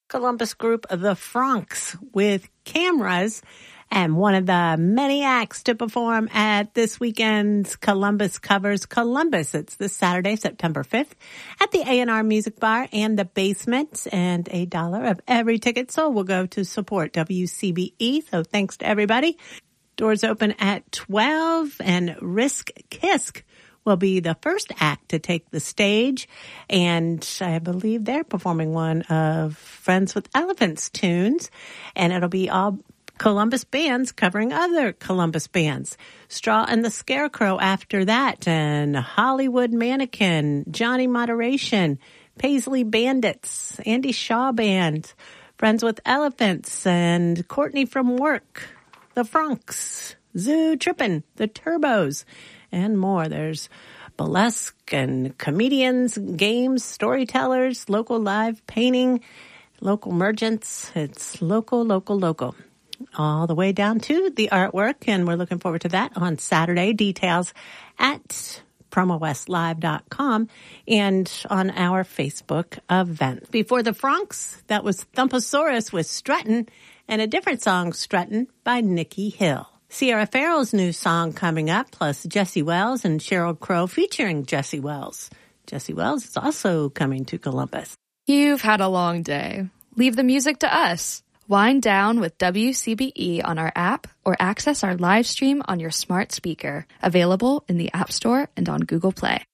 Columbus group The Francs with Cameras, and one of the many acts to perform at this weekend's Columbus Covers Columbus. It's this Saturday, September 5th at the A&R Music Bar and the Basement, and $1 of every ticket sold will go to support WCBE. So thanks to everybody. Doors open at 12, and Risk Kisk will be the first act to take the stage, and I believe they're performing one of Friends with Elephants tunes, and it'll be all Columbus bands covering other Columbus bands. Straw and the Scarecrow after that, and Hollywood Mannequin, Johnny Moderation, Paisley Bandits, Andy Shaw Band, Friends with Elephants, and Courtney from Work, The Francs, Zoo Trippin', The Turbos, and more. There's burlesque and comedians, games, storytellers, local live painting, local merchants. It's local, local, local. All the way down to the artwork, and we're looking forward to that on Saturday. Details at promowestlive.com and on our Facebook event. Before the Francs, that was Thumpasaurus with Struttin', and a different song, Struttin', by Nikki Hill. Sierra Farrell's new song coming up, plus Jesse Wells and Sheryl Crow featuring Jesse Wells. Jesse Wells is also coming to Columbus. You've had a long day. Leave the music to us. Wind down with WCBE on our app or access our live stream on your smart speaker. Available in the App Store and on Google Play.